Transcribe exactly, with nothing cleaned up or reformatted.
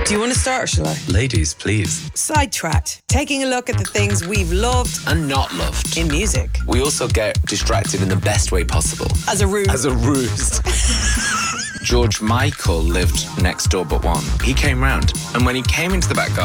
Do you want to start or shall I? Ladies, please. Sidetracked. Taking a look at the things we've loved And not loved. in music. We also get distracted in the best way possible. As a ruse. As a ruse. George Michael lived next door but one. He came round, and when he came into the back garden,